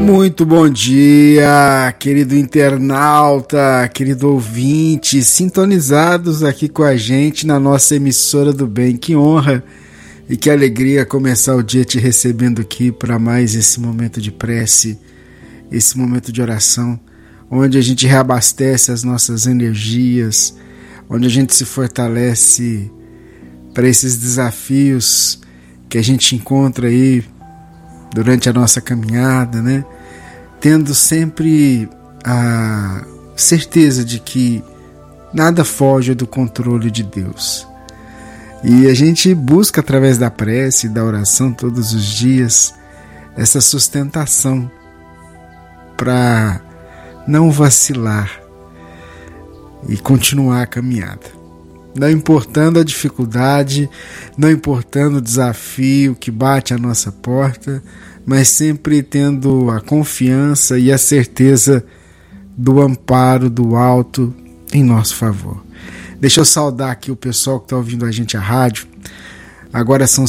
Muito bom dia, querido internauta, querido ouvinte, sintonizados aqui com a gente na nossa emissora do bem. Que honra e que alegria começar o dia te recebendo aqui para mais esse momento de prece, esse momento de oração, onde a gente reabastece as nossas energias, onde a gente se fortalece para esses desafios que a gente encontra aí durante a nossa caminhada, né? Tendo sempre a certeza de que nada foge do controle de Deus. E a gente busca através da prece e da oração todos os dias essa sustentação para não vacilar e continuar a caminhada. Não importando a dificuldade, não importando o desafio que bate à nossa porta, mas sempre tendo a confiança e a certeza do amparo do alto em nosso favor. Deixa eu saudar aqui o pessoal que está ouvindo a gente à rádio. Agora são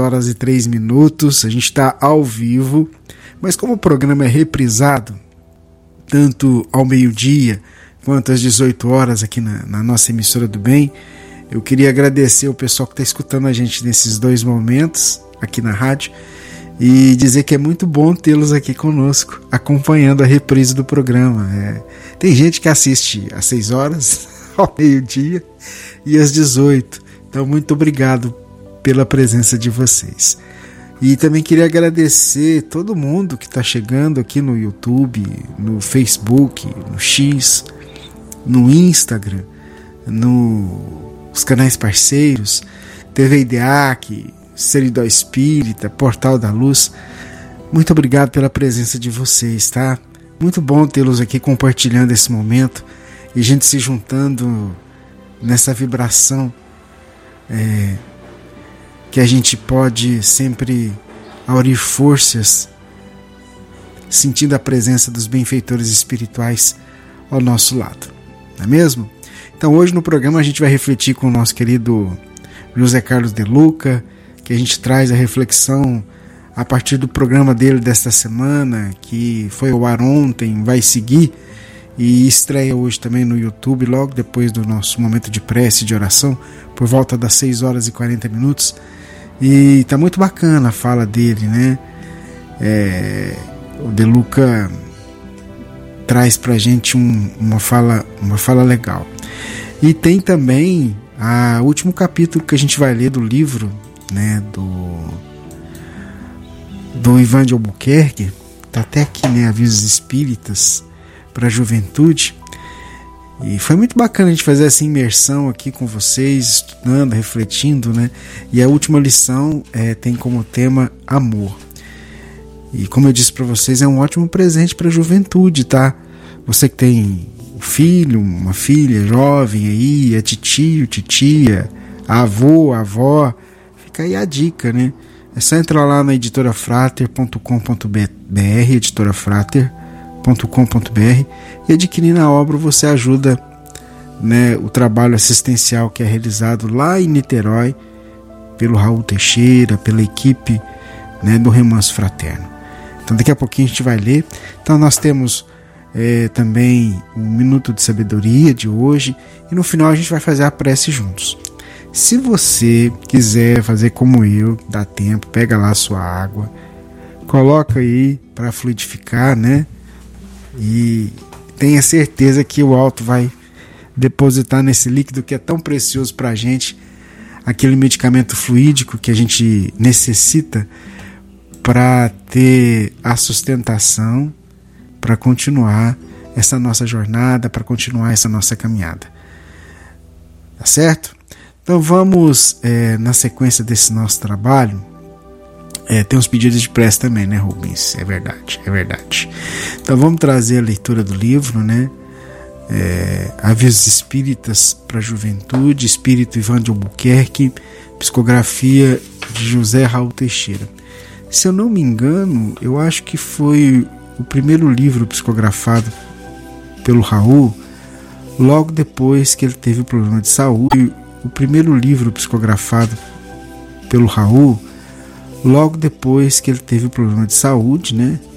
6h03, a gente está ao vivo, mas como o programa é reprisado, tanto ao meio-dia quanto às 18 horas aqui na nossa emissora do bem, eu queria agradecer o pessoal que está escutando a gente nesses dois momentos aqui na rádio e dizer que é muito bom tê-los aqui conosco, acompanhando a reprise do programa. Tem gente que assiste às 6 horas, ao meio-dia e às 18. Então, muito obrigado pela presença de vocês. E também queria agradecer todo mundo que está chegando aqui no YouTube, no Facebook, no X, no Instagram, nos canais parceiros, TV IDEAC, Seridó Espírita, Portal da Luz. Muito obrigado pela presença de vocês, tá? Muito bom tê-los aqui compartilhando esse momento e a gente se juntando nessa vibração que a gente pode sempre aurir forças, sentindo a presença dos benfeitores espirituais ao nosso lado, não é mesmo? Então hoje no programa a gente vai refletir com o nosso querido José Carlos De Luca, que a gente traz a reflexão a partir do programa dele desta semana, que foi ao ar ontem, vai seguir e estreia hoje também no YouTube, logo depois do nosso momento de prece e de oração, por volta das 6h40. E tá muito bacana a fala dele, né? O De Luca traz pra gente uma fala legal. E tem também o último capítulo que a gente vai ler do livro, né, do Ivan de Albuquerque, tá até aqui, né, Avisos Espíritas para a Juventude. E foi muito bacana a gente fazer essa imersão aqui com vocês, estudando, refletindo, né? E a última lição tem como tema amor. E como eu disse para vocês, é um ótimo presente para a juventude, tá? Você que tem um filho, uma filha jovem aí, é titio, titia, avô, avó, fica aí a dica, né? É só entrar lá na editorafrater.com.br, editorafrater.com.br, e adquirindo a obra você ajuda, né, o trabalho assistencial que é realizado lá em Niterói pelo Raul Teixeira, pela equipe, né, do Remanso Fraterno. Então daqui a pouquinho a gente vai ler. Então nós temos também um minuto de sabedoria de hoje e no final a gente vai fazer a prece juntos. Se você quiser fazer como eu, dá tempo, pega lá a sua água, coloca aí para fluidificar, né? E tenha certeza que o alto vai depositar nesse líquido que é tão precioso para a gente, aquele medicamento fluídico que a gente necessita para ter a sustentação, para continuar essa nossa jornada, para continuar essa nossa caminhada. Tá certo? Então vamos, na sequência desse nosso trabalho, tem uns pedidos de prece também, né, Rubens? É verdade. Então vamos trazer a leitura do livro, né? Avisos Espíritas para a Juventude, Espírito Ivan de Albuquerque, psicografia de José Raul Teixeira. Se eu não me engano, eu acho que foi o primeiro livro psicografado pelo Raul, logo depois que ele teve o problema de saúde. O primeiro livro psicografado pelo Raul, logo depois que ele teve o problema de saúde, né?